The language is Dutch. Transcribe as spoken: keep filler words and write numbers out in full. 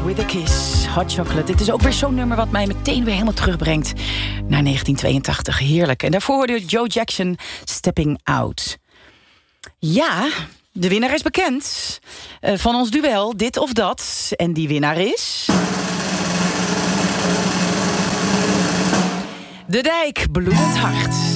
with a Kiss. Hot Chocolate. Dit is ook weer zo'n nummer wat mij meteen weer helemaal terugbrengt naar negentien tweeëntachtig. Heerlijk. En daarvoor hoorde je Joe Jackson, Stepping Out. Ja, de winnaar is bekend uh, van ons duel, dit of dat. En die winnaar is... De Dijk, Bloedend Hart.